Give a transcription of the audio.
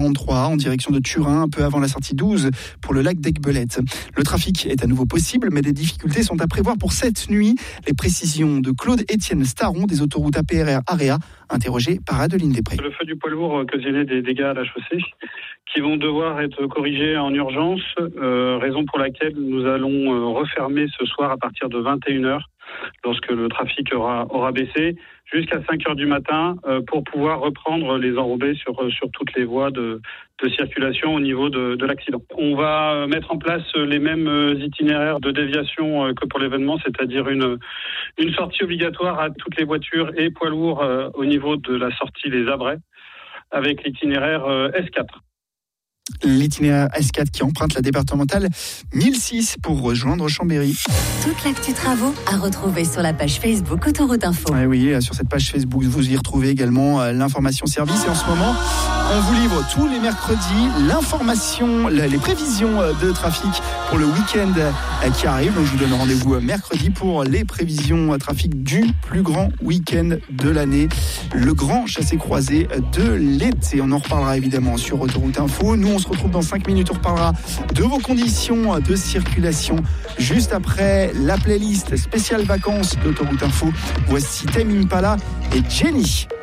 43 en direction de Turin, un peu avant la sortie 12 pour le lac d'Aiguebelette. Le trafic est à nouveau possible, mais des difficultés sont à prévoir pour cette nuit. Les précisions de Claude-Étienne Staron des autoroutes APRR Area, interrogé par Adeline Després. Le feu du poids lourd occasionnait des dégâts à la chaussée qui vont devoir être corrigés en urgence, raison pour laquelle nous allons refermer ce soir à partir de 21h, lorsque le trafic aura baissé, jusqu'à 5h du matin, pour pouvoir reprendre les enrobés sur toutes les voies de circulation au niveau de l'accident. On va mettre en place les mêmes itinéraires de déviation que pour l'événement, c'est-à-dire une sortie obligatoire à toutes les voitures et poids lourds au niveau de la sortie des Abrais, avec l'itinéraire S4. L'itinéraire S4 qui emprunte la départementale 1006 pour rejoindre Chambéry. Toute l'actu travaux à retrouver sur la page Facebook Autoroute Info. Oui, sur cette page Facebook, vous y retrouvez également l'information service. Et en ce moment, on vous livre tous les mercredis l'information, les prévisions de trafic pour le week-end qui arrive. Donc je vous donne rendez-vous mercredi pour les prévisions trafic du plus grand week-end de l'année, le grand chassé-croisé de l'été. On en reparlera évidemment sur Autoroute Info. Nous, on se retrouve dans 5 minutes. On reparlera de vos conditions de circulation juste après la playlist spéciale vacances d'Autoroute Info. Voici Tame Impala et Jenny.